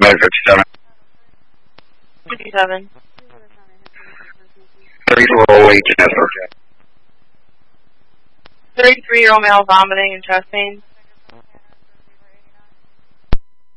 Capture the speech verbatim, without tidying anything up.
fifty-seven. fifty-seven. thirty-four oh eight, Jasper. thirty-three-year-old male vomiting and chest pain.